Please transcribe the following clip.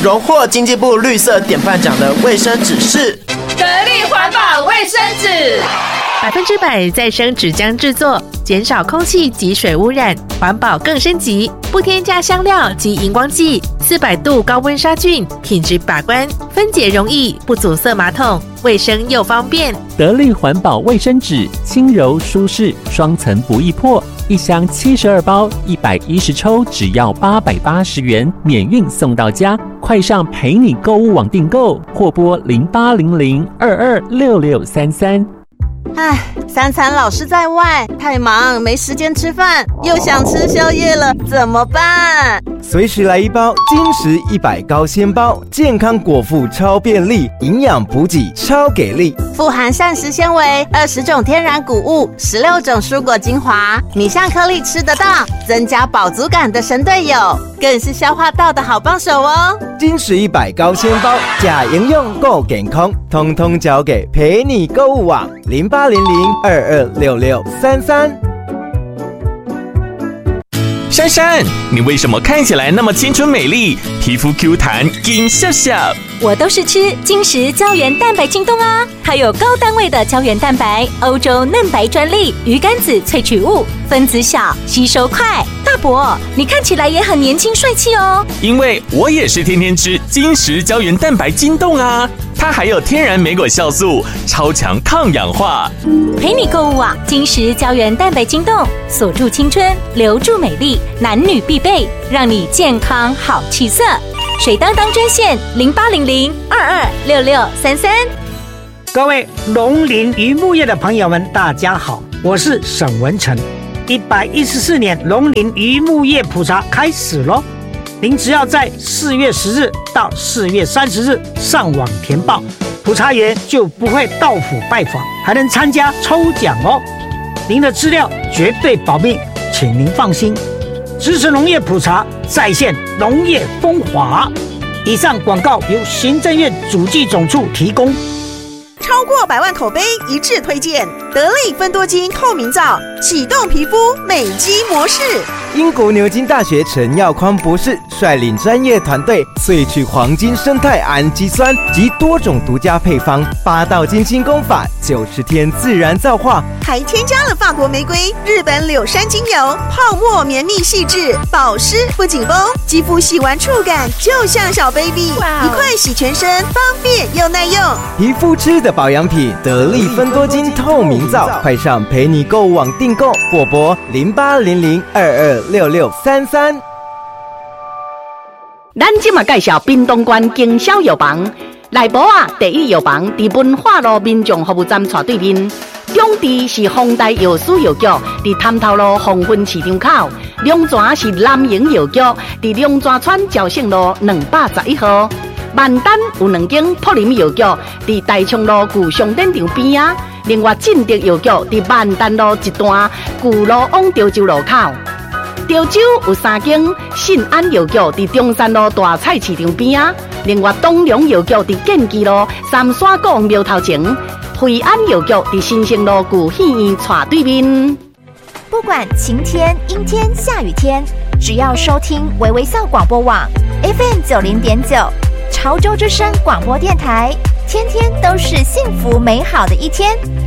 荣获经济部绿色典范奖的卫生纸是得力环保卫生纸 ，100%再生纸浆制作，减少空气及水污染，环保更升级，不添加香料及荧光剂，400度高温杀菌，品质把关，分解容易，不阻塞马桶，卫生又方便。 得力环保卫生纸，轻柔舒适，双层不易破，一箱72包，110抽，只要880元，免运送到家。快上陪你购物网订购，或拨0800226633。 唉，三餐老是在外，太忙没时间吃饭，又想吃宵夜了，怎么办？ 随时来一包金石100高纤包，健康果腹超便利，营养补给超给力， 富含膳食纤维，20种天然谷物，16种蔬果精华，米香颗粒吃得到，增加饱足感的神队友，更是消化道的好帮手哦。 金石100高纤包，假营养够健康，通通交给陪你购物网0800226633。 珊珊，你为什么看起来那么青春美丽，皮肤 Q 弹金笑笑？ 我都是吃金石胶原蛋白晶冻啊，它有高单位的胶原蛋白，欧洲嫩白专利，鱼肝子萃取物，分子小，吸收快。大伯，你看起来也很年轻帅气哦。 因为我也是天天吃金石胶原蛋白晶冻啊，它还有天然莓果酵素，超强抗氧化。 陪你购物啊，金石胶原蛋白晶冻，锁住青春，留住美丽，男女必备，让你健康好气色。水当当专线0800226633。 各位农林渔牧业的朋友们，大家好，我是沈文成。114年农林渔牧业普查开始咯，您只要在4月10日到4月30日上网填报，普查员就不会到府拜访，还能参加抽奖哦。您的资料绝对保密，请您放心。支持农业普查，再现农业风华。以上广告由行政院主计总处提供。 超过100万口碑一致推荐，得力芬多精透明皂，启动皮肤美肌模式。 英国牛津大学陈耀匡博士率领专业团队萃取黄金生态氨基酸及多种独家配方，8道精心工法，90天自然皂化， 还添加了法国玫瑰、日本柳杉精油，泡沫绵密细致，保湿不紧绷，肌肤洗完触感就像小 baby， 一块洗全身，方便又耐用。 皮肤吃的保养品，得力芬多精透明皂，快上陪你购物网订购，或拨0800226633。 咱今嘛介绍屏东县经销药房，内部啊第一药房伫文化路民众服务站斜对面，中地是丰台药师药局，伫潭头路黄昏市场口，两泉是南营药局，伫两泉村朝圣路211号。万丹有2间普林药局，伫大昌路旧商店场边啊。另外，正德药局伫万丹路一段旧路往潮州路口。潮州有3间信安药局，伫中山路大菜市场边啊。另外，东龙药局伫建基路三山国王庙头前。惠安药局伫新生路旧戏院斜对面。 不管晴天、阴天、下雨天，只要收听微微笑广播网 FM90.9。潮州之声广播电台，天天都是幸福美好的一天。